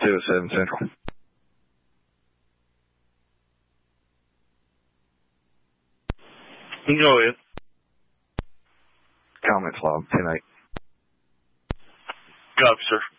2 at 7 Central. Go ahead. Comments log 10-8. Copy, sir.